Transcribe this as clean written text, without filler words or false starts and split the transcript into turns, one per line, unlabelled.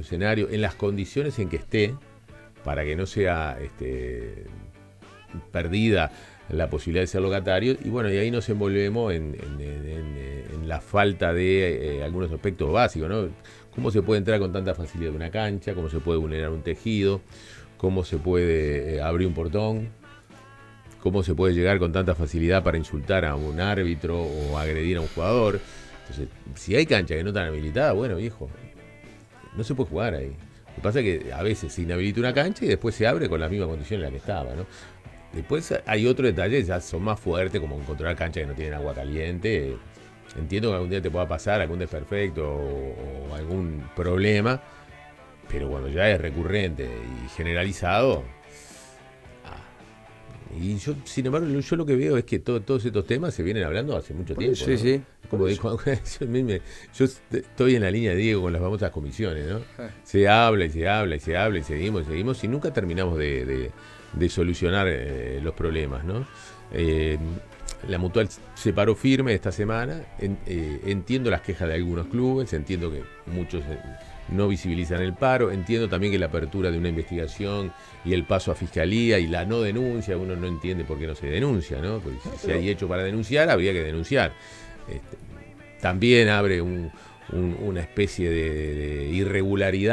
escenario, en las condiciones en que esté, para que no sea perdida la posibilidad de ser locatario, y bueno, y ahí nos envolvemos en la falta de algunos aspectos básicos, ¿no? ¿Cómo se puede entrar con tanta facilidad en una cancha? ¿Cómo se puede vulnerar un tejido? ¿Cómo se puede abrir un portón? ¿Cómo se puede llegar con tanta facilidad para insultar a un árbitro o agredir a un jugador? Entonces, si hay canchas que no están habilitadas, bueno, viejo, no se puede jugar ahí. Lo que pasa es que a veces se inhabilita una cancha y después se abre con las mismas condiciones en las que estaba, ¿no? Después hay otros detalles, ya son más fuertes, como encontrar canchas que no tienen agua caliente. Entiendo que algún día te pueda pasar algún desperfecto o algún problema, pero cuando ya es recurrente y generalizado. Y yo, sin embargo, yo lo que veo es que todos estos temas se vienen hablando hace mucho tiempo,
Sí,
¿no?
sí.
Como dijo, yo estoy en la línea de Diego con las famosas comisiones, ¿no? Se habla y se habla y se habla y seguimos y nunca terminamos de solucionar los problemas, ¿no? La Mutual se paró firme esta semana. Entiendo las quejas de algunos clubes, entiendo que muchos no visibilizan el paro, entiendo también que la apertura de una investigación y el paso a fiscalía y la no denuncia, uno no entiende por qué no se denuncia, ¿no? Porque si hay hecho para denunciar, habría que denunciar. También abre una especie de irregularidad